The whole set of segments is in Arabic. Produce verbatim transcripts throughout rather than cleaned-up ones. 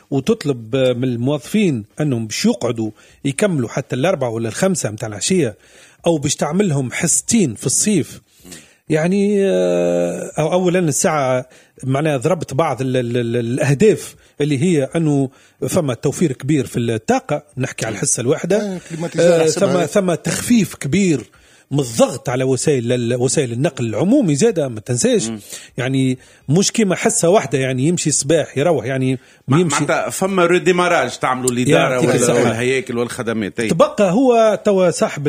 وتطلب من الموظفين أنهم باش يقعدوا يكملوا حتى الأربعة ولا الخمسة متاع العشية، أو باش تعملهم حصتين في الصيف، يعني أو أولا الساعة معناها ضربت بعض ال ال ال الأهداف اللي هي أنه ثم توفير كبير في الطاقة، نحكي على الحصة الواحدة، آه ثم ثم تخفيف كبير من الضغط على وسائل وسائل النقل العمومي زادة ما تنساش. م. يعني مش كيما حصة واحدة يعني يمشي صباح يروح يعني يمشي فما ريديماراج تعملوا الإدارة والهياكل والخدمات. تبقى هو توا صاحب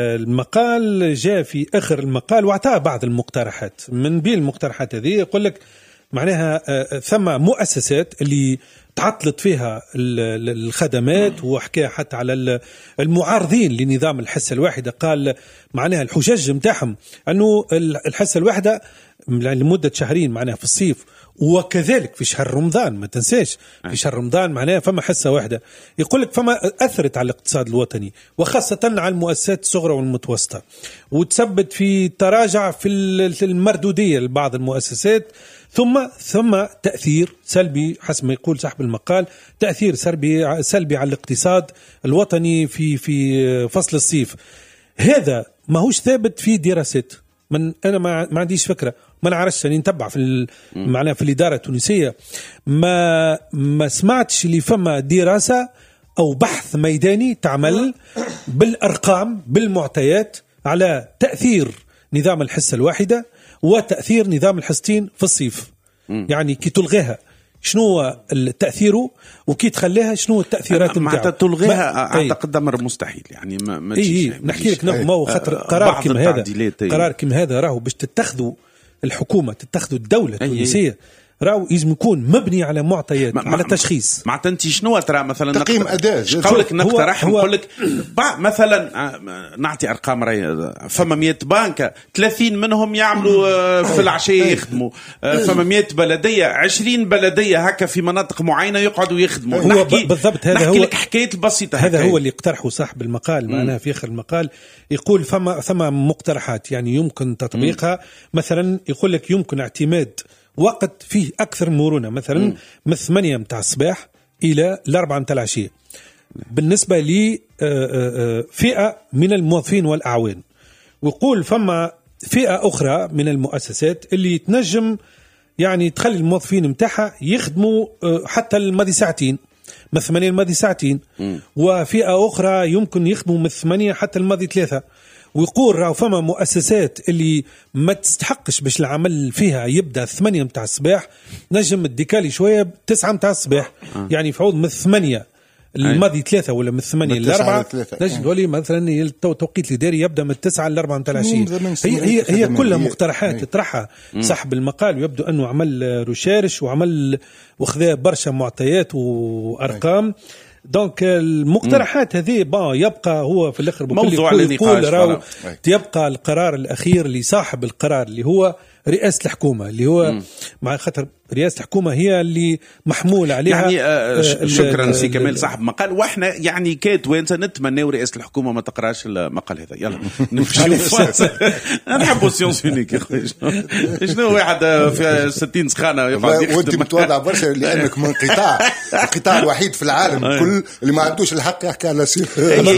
المقال جاء في آخر المقال واعطاه بعض المقترحات. من بين المقترحات هذه يقول لك معناها ثم مؤسسات اللي تعطلت فيها الخدمات، وحكى حتى على المعارضين لنظام الحصة الواحدة، قال معناها الحجج متاعهم أنه الحصة الواحدة لمدة شهرين معناها في الصيف، وكذلك في شهر رمضان ما تنساش في شهر رمضان معناها فما حصة واحدة. يقول لك فما أثرت على الاقتصاد الوطني وخاصة على المؤسسات الصغرى والمتوسطة، وتثبت في تراجع في المردودية لبعض المؤسسات، ثم ثم تأثير سلبي حسب ما يقول صاحب المقال، تأثير سلبي سلبي على الاقتصاد الوطني في في فصل الصيف. هذا ما هوش ثابت في دراسات، من أنا ما ما عنديش فكرة، ما نعرفش أني نتبع في معناها في الإدارة التونسية، ما ما سمعتش اللي فما دراسة أو بحث ميداني تعمل بالأرقام بالمعطيات على تأثير نظام الحصة الواحدة وتأثير نظام الحصتين في الصيف. م. يعني كي تلغيها شنو هو التأثير وكي تخليها شنو التأثيرات نتاعها. معناتها تلغيها أعتقد أمر مستحيل يعني ما, ما إيه نحكي لك ما هو خاطر قرار كم هذا قرار كم هذا راهو باش تتخذوا الحكومة تتخذوا الدولة التونسية راهو يجب يكون مبني على معطيات ما على تشخيص. معناتها انت شنو ترى مثلا تقييم اداء قولك نقترح نقول لك مثلا نعطي ارقام راهي فما مية بنك ثلاثين منهم يعملوا في العشيه يخدموا، فما مية بلديه عشرين بلديه هكا في مناطق معينه يقعدوا يخدموا. هو بالضبط هذا نحكي هو لك حكايه بسيطه هذا هو اللي اقترحه صاحب المقال معناها في اخر المقال. يقول فما فما مقترحات يعني يمكن تطبيقها. م. مثلا يقول لك يمكن اعتماد وقت فيه أكثر مرونة، مثلا من ثمانية متاع الصباح إلى الأربعة متاع العشية بالنسبة لفئة من الموظفين والأعوان. ويقول فما فئة أخرى من المؤسسات اللي تنجم يعني تخلي الموظفين متاعها يخدموا حتى الماضي ساعتين من ثمانية الماضي ساعتين، وفئة أخرى يمكن يخدموا من ثمانية حتى الماضي ثلاثة. ويقول راهو فما مؤسسات اللي ما تستحقش باش العمل فيها يبدا ثمانية متاع الصباح، نجم الديكالي شويه تسعة متاع الصباح. آه. يعني في عوض من ثمانية الماضي ثلاثة ولا من ثمانية لأربعة نجم تولي مثلا التوقيت الإداري يبدا من التسعة لأربعة متاع العشية. هي هي, هي كلها مقترحات تطرحها صاحب المقال، ويبدو أنه عمل ريشيرش وعمل وخذا برشا معطيات وأرقام. دونك المقترحات هذه با يبقى هو في الاخر موضوع للنقاش، يبقى القرار الاخير لصاحب القرار اللي هو رئاسة الحكومة، اللي هو م. مع خاطر رئاسة الحكومة هي اللي محمول عليها. يعني آه شكرا سي كمال صاحب مقال. واحنا يعني كات وين نتمنى رئاسة الحكومة ما تقراش المقال هذا. يلا نمشيو نحبوا سيونس يونيك يا خويا. شنو واحد في ستين سخانة يقعد يخدم وانت متواضع برشا لانك من قطاع القطاع الوحيد في العالم كل اللي ما عندوش الحق يحكي على سير.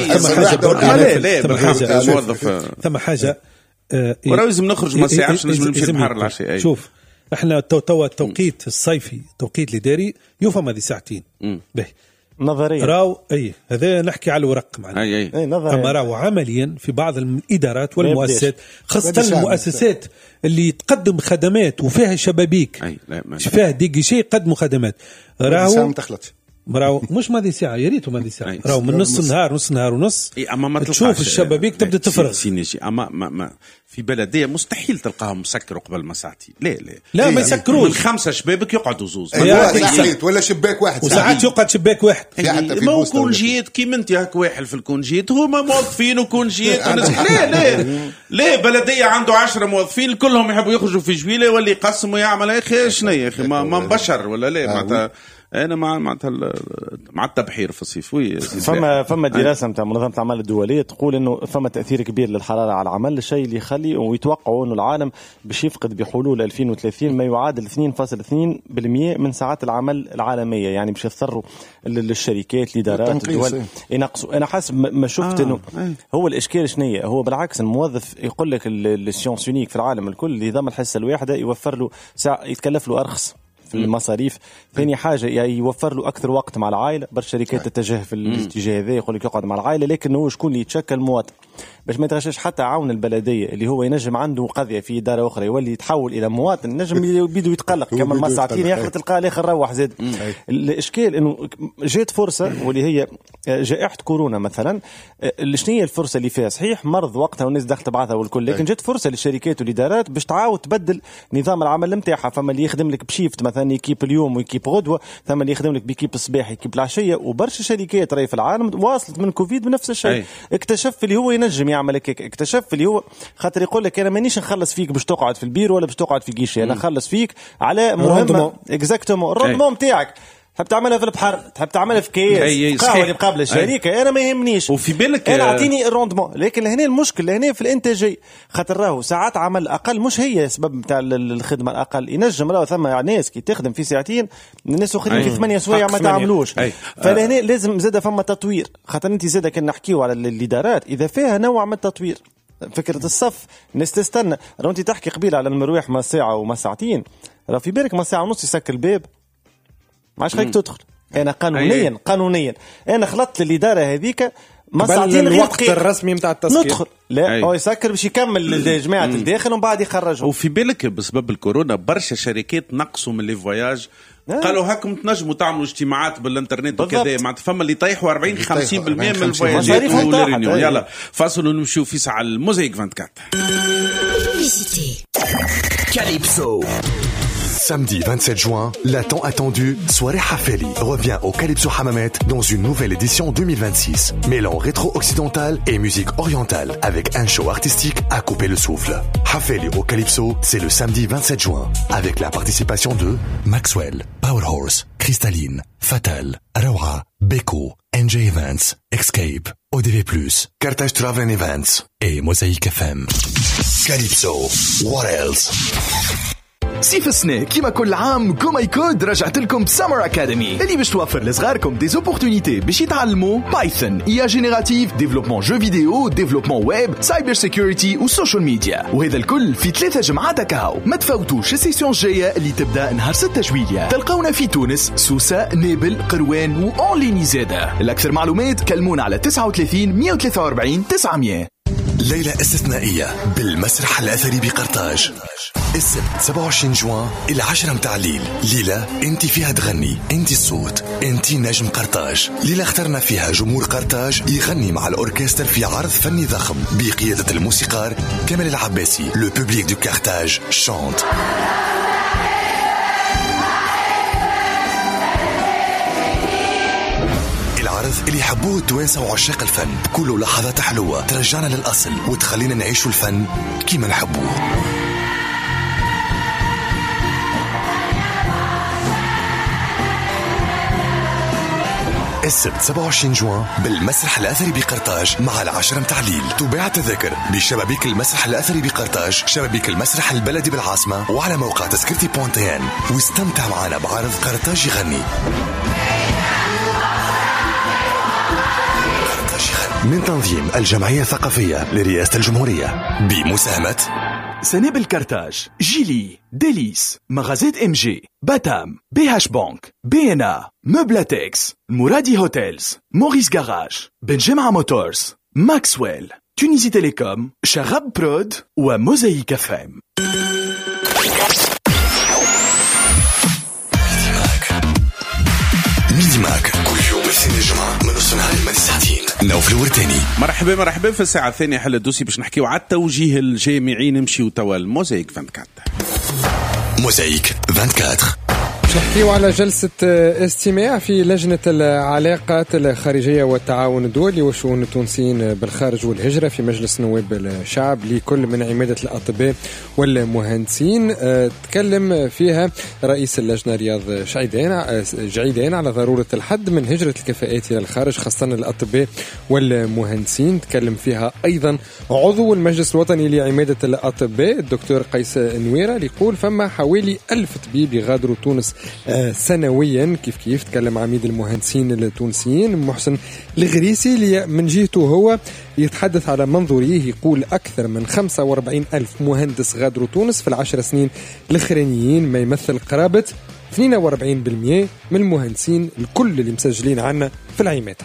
ثم حاجة وراه لازم نخرج ما ساعش لازم نمشي البحر العشاء. شوف احنا توا التوقيت الصيفي توقيت الاداري يفهم هذه ساعتين به نظريا راو اي هذا نحكي على الورق معنا. اي اي اما راو عمليا في بعض الادارات والمؤسسات خاصه المؤسسات اللي تقدم خدمات وفيها شبابيك فيها ديجيشي يقدموا خدمات راو تخلط راو مش ماضي ساعة يا ريتو ماضي ساعة راو من نص النهار نص نهار ونص. إيه أما ما تشوف الشبابيك تبدأ تفرغ. سينيشي أما ما ما في بلدية مستحيل تلقاهم مسكروا قبل ما ساعتين. لا لا لا إيه ما يسكروش. من خمسة شبابك يقعدوا زوز. أيوة ولا شباك واحد. وساعات يقعد شباك واحد. ما هو كونجيت كي منتي هك واحد في الكونجيت هما موظفين وكونجيت. لا لا لا بلدية عنده عشرة موظفين كلهم يحبوا يخرجوا في جويلة واللي يقسموا يعمل يا أخي شنو يا أخي ما ما مبشر ولا لا معناتها انا مع مع مع التبحير في الصيف. وي فما فما دراسه نتاع منظمه الاعمال الدوليه تقول انه فما تاثير كبير للحراره على العمل، الشيء اللي يخلي ويتوقعوا انه العالم باش يفقد بحلول ألفين وثلاثين ما يعادل اثنين فاصلة اثنين بالمئة من ساعات العمل العالميه، يعني باش يضطروا للشركات الادارات الدول ينقصوا. انا حاسب ما شفت آه. انه هو الاشكال شنية، هو بالعكس الموظف يقول لك السيونس يونيك في العالم الكل اللي ضم الحصه الواحده يوفر له ساعه يتكلف له ارخص في المصاريف. ثاني حاجه يعني يوفر له اكثر وقت مع العائله، برشا شركات تتجه في الاتجاه هذا يقول لك يقعد مع العائله، لكن هو شكون اللي يتشكل مواطن باش ما يتغشش حتى عون البلديه اللي هو ينجم عنده قضيه في اداره اخرى يولي يتحول الى مواطن نجم بيدو يتقلق كما ما ساعتين ياخذ تلقاه الاخر روح زاد. الاشكال انه جات فرصه واللي هي جائحه كورونا مثلا، شنو هي الفرصه اللي فيها؟ صحيح مرض وقتها والناس دخلت بعضها والكل، لكن جات فرصه للشركات والادارات باش تعاود تبدل نظام العمل نتاعها. فما اللي يخدم لك بشيفت مثلا يكيب اليوم ويكيب غدوه، ثم اللي يخدم لك بيكيب الصباح يكيب العشيه، وبرشا شركات راهي في العالم واصلت من كوفيد بنفس الشيء. اكتشف اللي هو ينجم يعمل هيك، اكتشف اللي هو خاطر يقول لك انا مانيش نخلص فيك باش تقعد في البير ولا باش تقعد في جيشي، انا نخلص فيك على مهمه اكزاكتومون الروندمون نتاعك. تحب تعملها في البحر، تحب تعملها في كياس قهوه اللي مقابل الشركه، انا ما يهمنيش وفي بالك انا اعطيني الروندمون. لكن هنا المشكل هنا في الانتاجيه، خاطر راهو ساعات عمل اقل مش هي سبب نتاع الخدمه الاقل. ينجم راهو ثم ناس كي تخدم في ساعتين الناس يخدم في ثمانية سوايع ما تعملوش. فلهنا لازم زاده فما تطوير، خاطر انت زاده كنا نحكيو على الادارات اذا فيها نوع من التطوير. فكره الصف الناس تستنى، راهو انت تحكي قبيل على المروح ما ساعه وما ساعتين، راهو في بالك ما ساعه ونص يسكر الباب ما عادش خليك تدخل. انا قانونيا قانونيا انا خلطت الاداره هذيك ما ساعتين الوقت الرسمي نتاع التسكير ندخل لا أي. هو يسكر باش يكمل جماعه الداخل ومن بعد يخرجهم. وفي بالك بسبب الكورونا برشا شركات نقصوا من لي فواياج، قالوا هاكم تنجموا تعملوا اجتماعات بالانترنت وكذا، معناتها فما اللي يطيحوا أربعين خمسين بالمئة من الفواياجات والريونيون. يلا فاصلوا نمشيو في ساعه الموزايك أربعة وعشرين. Calypso. Samedi vingt-sept juin, la tant attendue soirée Hafeli revient au Calypso Hammamet dans une nouvelle édition deux mille vingt-six. Mélange rétro-occidental et musique orientale avec un show artistique à couper le souffle. Hafeli au Calypso, c'est le samedi vingt-sept juin avec la participation de Maxwell, Powerhorse, Cristalline, Fatal, Rawa, Beko, N J Events, Escape, O D V plus, Carthage Travel Events et Mosaic F M. Calypso, what else? صيف السنة كيما كل عام كوماي كود رجعت لكم سمر أكاديمي اللي باش توفر لصغاركم دي زوبورتونيتي باش يتعلموا بايثون، إي آي جينيراتيف، ديفلوبمون جو فيديو، ديفلوبمون ويب، سايبر سيكوريتي وسوشيال ميديا، وهذا الكل في ثلاثة جمعات كاو. ما تفوتوش السيسيون الجاية اللي تبدأ نهار ستة جويلية. تلقونا في تونس، سوسة، نابل، قروان وأونليني زادة. الأكثر معلومات كلمونا على تسعة وثلاثين مئة وثلاثة وأربعين تسعمية. ليلة استثنائية بالمسرح الأثري بقرطاج السبت سبعة وعشرين جوان إلى عشرة متاع الليل. ليلة انت فيها تغني، انت الصوت، انت نجم قرطاج. ليلة اخترنا فيها جمهور قرطاج يغني مع الأوركستر في عرض فني ضخم بقيادة الموسيقار كمال العباسي. لو بوبليك دو كارتاج شانت. العرض اللي يحبوه التوانسة وعشاق الفن، كله لحظات حلوة ترجعنا للأصل وتخلينا نعيشوا الفن كيما نحبوه. السبت سبعة وعشرين جوان بالمسرح الأثري بقرطاج مع العشرة متاع الليل. تباع تذاكر بشبابيك المسرح الأثري بقرطاج، شبابيك المسرح البلدي بالعاصمة، وعلى موقع تذكرتي بوانتين. واستمتع معنا بعرض قرطاج يغني. من تنظيم الجمعية الثقافية لرئاسة الجمهورية بمساهمة سنابل كارتاج، جيلي، ديليس، مغازات ام جي، باتام، بي هاش بانك، بي ان ا، مبلاتكس، مرادي هوتيلز، موريس جاراج، بنجمع موتورز، ماكسويل، تونيزي تيليكوم، شغب برود وموزايك اف ام. ميدي ماك كل يوم الاثنين الجمعة من نص النهار لمدة ساعتين. نوف الورتاني. مرحبا مرحبا في الساعة الثانية حل الدوسي باش نحكيو على التوجيه الجامعي. نمشيو توا الموزايك أربعة وعشرين. موزايك أربعة وعشرين نحكيو على جلسة استماع في لجنة العلاقات الخارجية والتعاون الدولي والشؤون التونسيين بالخارج والهجرة في مجلس نواب الشعب لكل من عمادة الأطباء والمهندسين. تكلم فيها رئيس اللجنة رياض شعيدان جعيدان على ضرورة الحد من هجرة الكفاءات إلى الخارج خاصة الأطباء والمهندسين. تكلم فيها أيضا عضو المجلس الوطني لعمادة الأطباء الدكتور قيس نويرة اللي يقول فما حوالي ألف طبيب يغادروا تونس سنويا. كيف كيف تكلم عميد المهندسين التونسيين محسن الغريسي اللي من جهته هو يتحدث على منظوريه، يقول أكثر من خمسة وأربعين ألف مهندس غادروا تونس في العشر سنين الأخرانيين، ما يمثل قرابة اثنين وأربعين بالمئة من المهندسين الكل اللي مسجلين عنا في العمادة.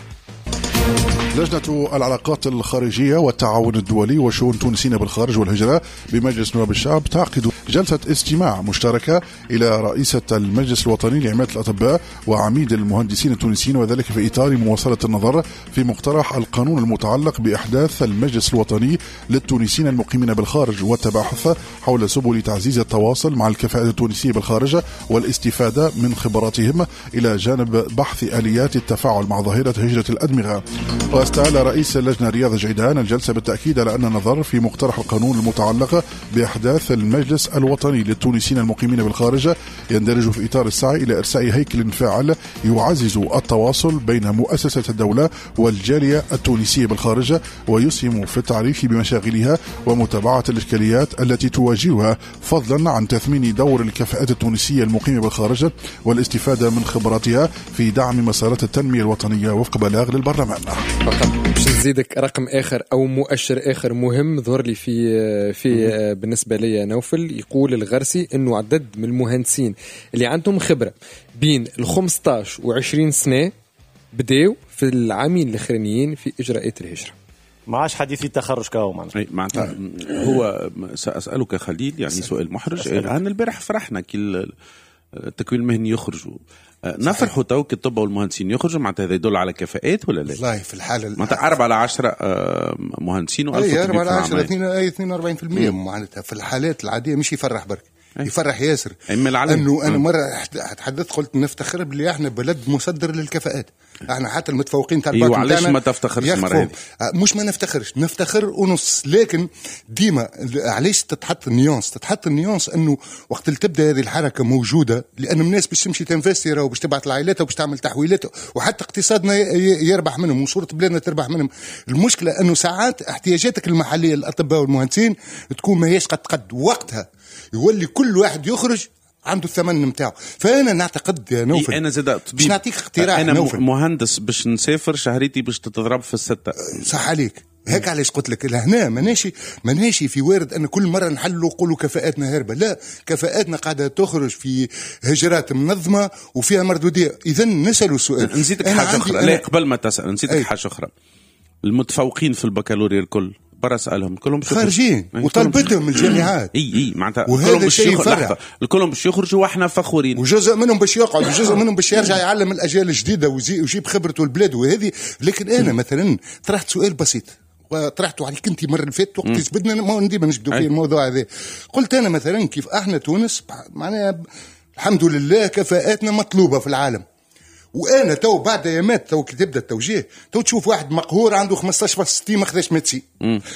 لجنة العلاقات الخارجية والتعاون الدولي وشؤون تونسيين بالخارج والهجرة بمجلس نواب الشعب تعقد جلسة استماع مشتركة إلى رئيسة المجلس الوطني لعمادة الأطباء وعميد المهندسين التونسيين، وذلك في إطار مواصلة النظر في مقترح القانون المتعلق بإحداث المجلس الوطني للتونسيين المقيمين بالخارج والتباحث حول سبل تعزيز التواصل مع الكفاءات التونسية بالخارج والاستفادة من خبراتهم إلى جانب بحث آليات التفاعل مع ظاهرة هجرة الأدمغة. واستعال رئيس اللجنة رياض جعيدان الجلسة بالتأكيد على أن النظر في مقترح القانون المتعلق بإحداث المجلس الوطني للتونسيين المقيمين بالخارج يندرج في إطار السعي إلى إرساء هيكل فاعل يعزز التواصل بين مؤسسة الدولة والجالية التونسية بالخارج ويسهم في التعريف بمشاغلها ومتابعة الإشكاليات التي تواجهها، فضلا عن تثمين دور الكفاءات التونسية المقيمة بالخارج والاستفادة من خبراتها في دعم مسارات التنمية الوطنية وفق بلاغ للبرلمان. فقط باش نزيدك رقم آخر أو مؤشر آخر مهم ظهر لي في في بالنسبة لي نوفل، يقول الغرسي إنه عدد من المهندسين اللي عندهم خبرة بين الخمسطاش وعشرين سنة بداوا في العامين الأخرانيين في إجراءات الهجرة. ما عادش حديث التخرج كاو معنا. معناتها هو سأسألك خليل يعني سؤال محرج. أنا البارح فرحنا كي التكوين المهني يخرجوا، نفرحوا تو كي الطب والمهندسين يخرجوا، معناتها هذا يدل على كفاءات ولا لا؟ والله في الحالة معناتها أربعة على عشرة مهندسين وألف أي أربعة على عشرة اثنين وأربعين بالمئة معناتها في الحالات العادية مش يفرح برك أي. يفرح ياسر انه انا مره تحدثت قلت نفتخر بلي احنا بلد مصدر للكفاءات، احنا حتى المتفوقين تاع الباك نتاعنا. علاش ما تفتخرش المره مش ما نفتخرش، نفتخر ونص، لكن ديما علاش تتحط النيونس تتحط النيونس انه وقت اللي تبدا هذه الحركه موجوده، لان الناس باش تمشي تنفستي وباش تبعث لعائلاتها وباش تعمل تحويلات وحتى اقتصادنا يربح منهم وصوره بلادنا تربح منهم. المشكله انه ساعات احتياجاتك المحليه للاطباء والمهندسين تكون ما هيش قد قد وقتها يولي كل واحد يخرج عنده الثمن متاعه. فانا نعتقد يا نوفل إيه انا زاد باش نعطيك اقتراح. انا نوفل. مهندس باش نسافر شهريتي باش تتضرب في الستة. صح عليك، هيك علاش قلت لك لهنا ماناشي ماناشي في وارد ان كل مره نحلوا نقولوا كفاءاتنا هاربه، لا، كفاءاتنا قاعده تخرج في هجرات منظمه وفيها مردوديه. اذا نسالوا السؤال. نزيدك حاجه اخرى، لا قبل ما تسال نزيدك حاجه اخرى. المتفوقين في البكالوريا الكل برا اسالهم كلهم خارجين وطلبتهم من الجامعات. اي اي معناتها كلهم باش يخرجوا، الكلهم باش يخرجوا واحنا فخورين، وجزء منهم باش يقعد وجزء منهم باش يرجع يعلم الاجيال الجديده ويجيب خبرته البلاد وهذه. لكن انا مثلا طرحت سؤال بسيط وطرحته عليك انت مره اللي فاتت وقت جبدنا ما ديما نجبدوا في الموضوع هذا. قلت انا مثلا كيف احنا تونس معناها الحمد لله كفاءاتنا مطلوبه في العالم، وانا تو بعد ايامات تو كي تبدا التوجيه تو تشوف واحد مقهور عنده خمسطاش فاصلة ستين ما خذاش ميدسي.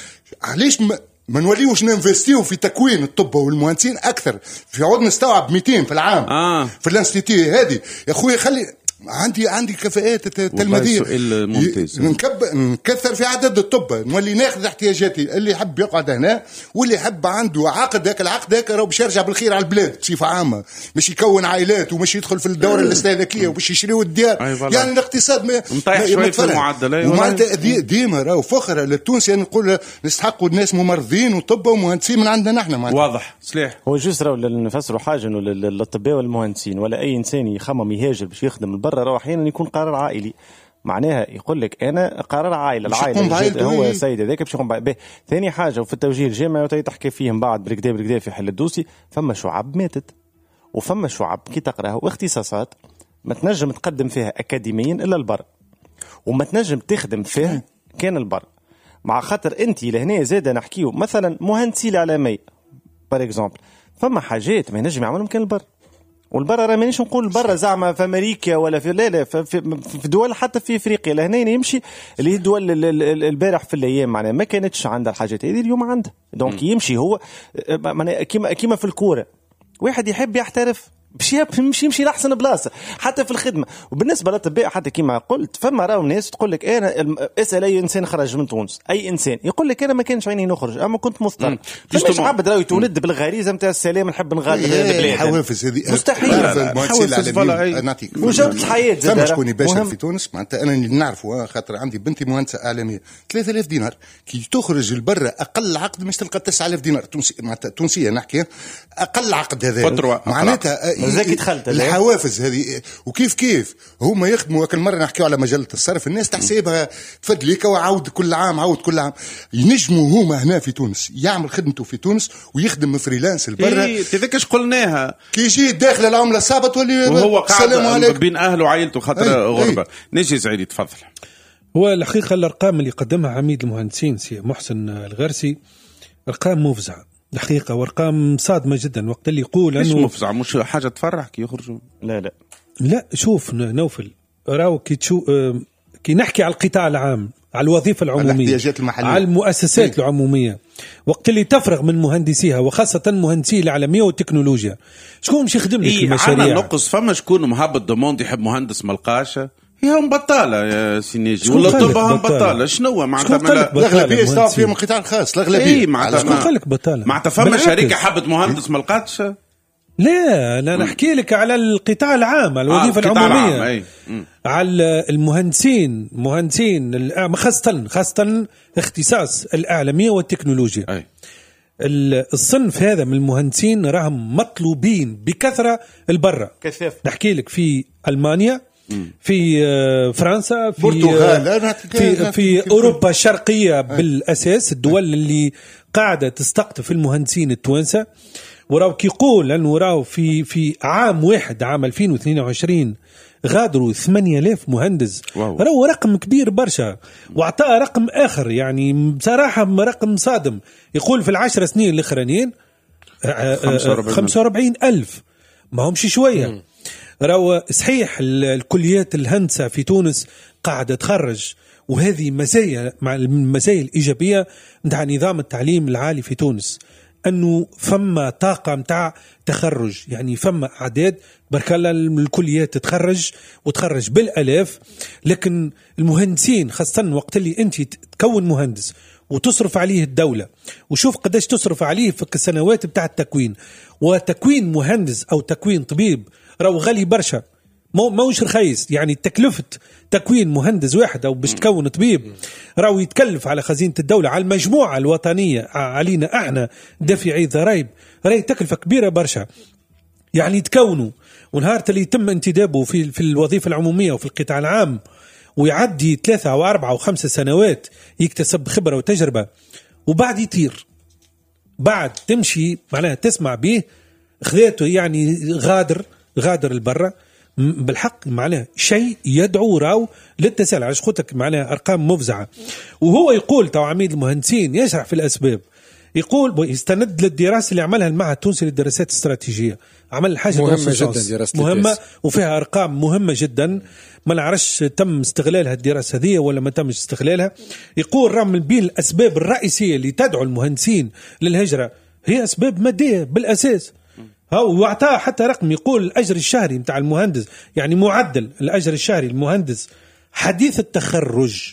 علاش ما, ما نوليوش ننفستيو في تكوين الطب والمهندسين اكثر؟ في عود نستوعب مئتين في العام آه. في الانستيتي هذه يا خويا. خلي عندي عندي كفاءات تلميذيه نكب نكثر في عدد الطب، نولي ناخذ احتياجاتي اللي يحب يقعد هنا واللي يحب عنده عقد هكا العقد هكا راه باش يرجع بالخير على البلاد بصفه عامه، مش يكون عائلات ومش يدخل في الدوره الاستهلاكيه وباش يشريوا الديار. يعني الاقتصاد ما نطيح شويه في المعدل. ومعناتها ديما راهو فخره للتونسي يعني نقول نستحقوا الناس ممرضين وطب ومهندسين من عندنا نحن. واضح صليح. هو جوست راهو نفسروا حاجه انه للطباء والمهندسين ولا اي انسان يخمم يهاجر باش يخدم برا راه احيانا يكون قرار عائلي. معناها يقول لك انا قرار عائله العائله هو سيد هذاك باش يقوم به. ثاني حاجه وفي التوجيه الجامعي تحكي فيهم بعد بركدا بركدا في حل الدوسي، فما شعب ماتت وفما شعب كي تقراها واختصاصات ما تنجم تقدم فيها اكاديميا الا البر، وما تنجم تخدم فيها كان البر. مع خاطر انت لهنا زاده نحكيو مثلا مهندسي الاعلامي بار اكزومبل، فما حاجات ما ينجم يعملهم كان البر. والبرا راه مانيش نقول برا زعما في امريكا ولا في لا لا في, في دول حتى في افريقيا لهنا يمشي اللي هي دول البارح في الايام معناها ما كانتش عندها الحاجات هذه اليوم عندها دونك يمشي هو معناها كيما كيما في الكوره واحد يحب يحترف باش يمشي يمشي لاحسن بلاصه حتى في الخدمه. وبالنسبه للاطباء حتى كيما قلت فما راهو ناس تقول لك انا اسال اي انسان خرج من تونس اي انسان يقول لك انا ما كانش عيني نخرج اما كنت مضطر. مش عبد راهو يتولد بالغريزه نتاع السلام نحب نغادر البلاد الحوافز هذه مستحيل حوافز نعطيك وجوده الحياه فما شكون يباشر في تونس معناتها انا اللي نعرفه خاطر عندي بنتي مهندسه اعلاميه ثلاثة آلاف دينار كي تخرج لبرا اقل عقد مش تلقى تسعة آلاف دينار تونسي معناتها تونسيه نحكي اقل عقد هذا معناتها زكي دخلت الحوافز هذه وكيف كيف هما يخدموا كل مره نحكيو على مجله الصرف الناس تحسبها تفدليك وعاود كل عام عاود كل عام ينجموا هما هنا في تونس يعمل خدمته في تونس ويخدم فريلانس لبرا إيه تذكرش قلناها كي يجي داخل العمله صابت واللي وهو قاعد بين اهله وعائلته خاطر غربه. نجي سعيد تفضل. هو الحقيقه الارقام اللي قدمها عميد المهندسين سي محسن الغرسي ارقام مفزعه الحقيقه وارقام صادمه جدا وقت اللي يقول انه مش مفزع مش حاجه تفرح كي يخرجوا لا لا لا شوف نوفل راو كي تشوف كي نحكي على القطاع العام على الوظيفه العموميه على المؤسسات العموميه وقت اللي تفرغ من مهندسيها وخاصه مهندسي العالميه والتكنولوجيا شكون مش يخدم لك إيه المشاريع عنا نقص فما شكون مهبط دوموند يحب مهندس ملقاشه هي هم بطالة يا سينيجي ولا طبها هم بطالة شنو معناتها الأغلبية يستوى فيهم القطاع الخاص الأغلبية إيه معناتها شكون قال لك بطالة معناتها فما شركة حبت مهندس ما لقاتش لا أنا نحكي لك على القطاع العام على الوظيفة آه العمومية أي. على المهندسين مهندسين خاصة خاصة اختصاص الإعلامية والتكنولوجيا أي. الصنف هذا من المهندسين راهم مطلوبين بكثرة البرة كثيف نحكي لك في ألمانيا في فرنسا في برتغال في, في أوروبا الشرقية بالأساس الدول اللي قاعدة تستقطب المهندسين التوانسة وراو كيقول أنه راو في في عام واحد عام ألفين واثنين وعشرين غادروا ثمانية آلاف مهندس راهو رقم كبير برشا واعطاه رقم آخر يعني بصراحة رقم صادم يقول في العشر سنين الأخرانيين خمسة وأربعين ألف ما همش شوية راهو صحيح الكليات الهندسة في تونس قاعدة تخرج وهذه مزايا مع المزايا الإيجابية متاع نظام التعليم العالي في تونس أنه فما طاقة متاع تخرج يعني فما أعداد برك الله الكليات تتخرج وتخرج بالألاف لكن المهندسين خاصة وقت اللي أنت تكون مهندس وتصرف عليه الدولة وشوف قداش تصرف عليه في السنوات بتاع التكوين وتكوين مهندس أو تكوين طبيب راهو غالي برشا موش رخيص يعني تكلفة تكوين مهندس واحد أو باش تكون طبيب راهو يتكلف على خزينة الدولة على المجموعة الوطنية علينا احنا دافعي ضرائب راهي تكلفة كبيرة برشا يعني تكونوا ونهار اللي يتم انتدابه في في الوظيفة العمومية وفي القطاع العام ويعدي ثلاثة أو أربعة أو خمسة سنوات يكتسب خبرة وتجربة وبعد يطير بعد تمشي معناها تسمع به خذيته يعني غادر غادر البرة بالحق معناه شيء يدعو راو للتساؤل علاش قلت معناها ارقام مفزعه وهو يقول تو عميد المهندسين يشرح في الاسباب يقول يستند للدراسه اللي عملها المعهد التونسي للدراسات الاستراتيجيه عمل حاجه مهمه جدا دراسه مهمه وفيها ارقام مهمه جدا ما نعرفش تم استغلالها الدراسه هذه ولا ما تمش استغلالها يقول رغم من بين الاسباب الرئيسيه اللي تدعو المهندسين للهجره هي اسباب ماديه بالاساس هو وعطاه حتى رقم يقول الأجر الشهري متاع المهندس يعني معدل الأجر الشهري المهندس حديث التخرج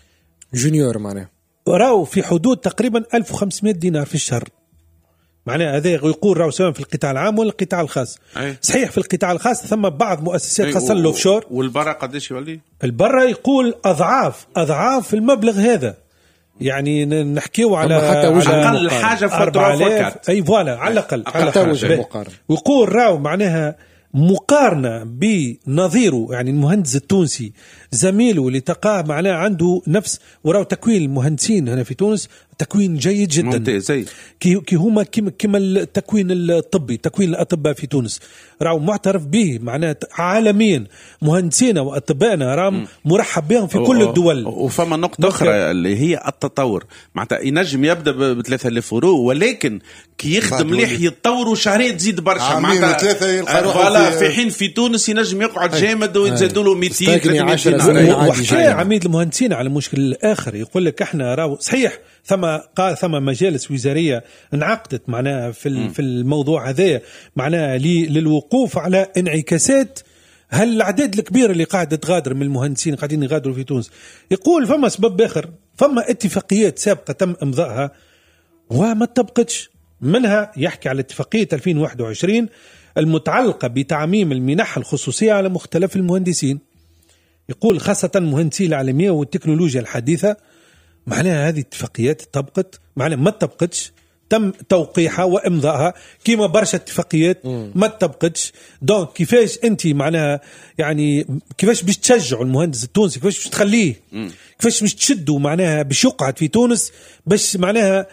جونيور معناه راو في حدود تقريبا ألف وخمسمائة دينار في الشهر معناه هذا يقول راو سواء في القطاع العام ولا القطاع الخاص أي. صحيح في القطاع الخاص ثم بعض مؤسسات خاصة الأوفشور والبرا قديش يولي البرا يقول أضعاف أضعاف المبلغ هذا يعني نحكيو على حتى أقل حاجة فترة أي فوالا على الأقل حتى وجه مقارنة ويقول راو معناها مقارنة بنظيره يعني المهندس التونسي زميله اللي تقاه معناه عنده نفس وراو تكوين المهندسين هنا في تونس تكوين جيد جدا ممتاز. كي كي هما كيما كيما التكوين الطبي، تكوين الاطباء في تونس راهو معترف به معناه عالميا، مهندسينا واطبائنا راهم مرحب بهم في كل الدول. وفما نقطه اخرى اللي هي التطور، معناتها ينجم يبدا ب ثلاثة آلاف يورو ولكن كي يخدم مليح يتطور وشهرين تزيد برشا، معناتها في حين في تونس ينجم يقعد جامد ويزيدوا له مئتين ثلاثمئة. وحكى عميد المهندسين على المشكل الاخر، يقول لك احنا راهو صحيح ثم قال ثم مجالس وزاريه انعقدت معناها في في الموضوع هذا معناها للوقوف على انعكاسات هل العدد الكبير اللي قاعد تغادر من المهندسين قاعدين يغادروا في تونس. يقول فما سبب اخر، فما اتفاقيات سابقه تم امضائها وما طبقتش، منها يحكي على اتفاقيه ألفين وواحد وعشرين المتعلقه بتعميم المنح الخصوصيه على مختلف المهندسين. يقول خاصه مهندسي العالميه والتكنولوجيا الحديثه، معناها هذه اتفاقيات طبقت، معناها ما طبقتش، تم توقيعها وامضائها كيما برشا اتفاقيات ما طبقتش. دونك كيفاش انت معناها يعني كيفاش باش تشجعوا المهندس التونسي، كيفاش باش تخليه، كيفاش باش تشدوا معناها باش يقعد في تونس باش معناها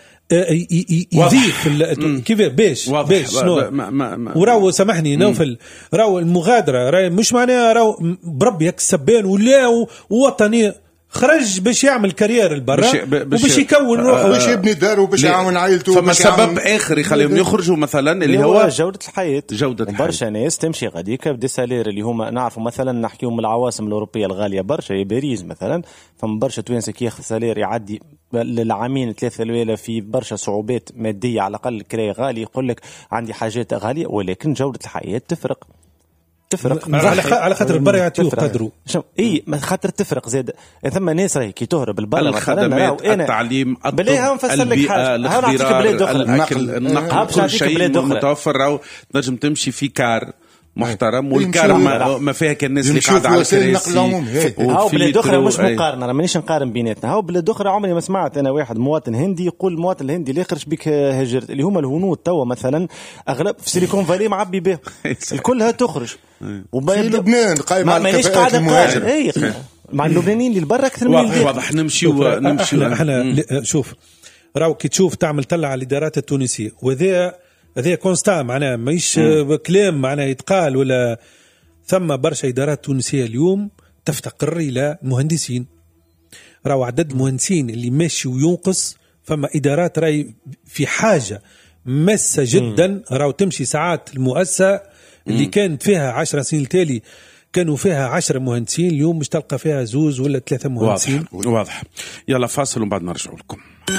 يضيف كيف باش باش شنو. وراو سامحني نوفل، راو المغادره راو مش معناها راو بربي هيك سبان ولا وطني خرج باش يعمل كارير البرا وباش يكون روحه باش يبني داره وباش يعاون عائلته. فما سبب اخر يخليهم يخرجوا مثلا اللي هو جوده الحياه. جوده الحياه برشا ناس تمشي غاديكا بدي سالير اللي هما نعرفوا مثلا نحكيو من العواصم الاوروبيه الغاليه برشا، باريس مثلا فما برشا توانسه كياخذ سالير يعدي للعامين ثلاثه الاولى في برشا صعوبات ماديه، على الاقل الكراي غالي، يقول لك عندي حاجات غاليه ولكن جوده الحياه تفرق تفرق على خاطر البر يعطيو قدروا اي ما خاطر تفرق زاد. ثم ناس راهي كي تهرب البر الخدمات التعليم الطب البيئة الاختراع الأكل النقل كل شيء متوفر، أو نجم تمشي في كار محترم والكار ما فيها كالناس اللي قاعدة على الكراسي. هاو بلاد أخرى مش مقارنة، مانيش نقارن بيناتنا. هاو بلاد أخرى عمري ما سمعت أنا واحد مواطن هندي يقول المواطن الهندي اللي خرج بك هجرت، اللي هما الهنود توا مثلا أغلب في سيليكون فالي معبي به الكلها تخرج في لبنان قايم على الكفاءات المهاجر مع اللبنانيين اللي برا أكثر من اللي واضح. نمشي ونمشي احنا شوف راو كي تشوف تعمل طلع على الإدارات التونسية وذا هذا كونستا معناه ماهيش كلام معناه يتقال، ولا ثم برشا إدارات تونسية اليوم تفتقر إلى مهندسين. راو عدد المهندسين اللي ماشي وينقص، فما إدارات راي في حاجة مسة جدا. راو تمشي ساعات المؤسسة اللي كانت فيها عشر سنين تالي كانوا فيها عشرة مهندسين، اليوم مش تلقى فيها زوز ولا ثلاثة مهندسين. واضح, واضح. يلا فاصل ومن بعد نرجع لكم.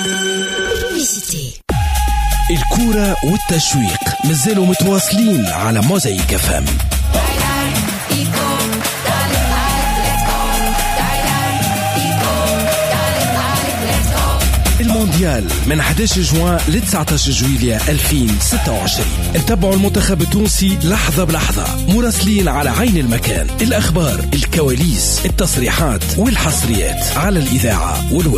الكورة والتشويق مازالوا متواصلين على موزايك اف ام. المونديال من أحد عشر جوان ل تسعة عشر جويلية ألفين وستة وعشرين. نتابعوا المنتخب التونسي لحظة بلحظة، مراسلين على عين المكان، الأخبار، الكواليس، التصريحات والحصريات على الإذاعة والويب.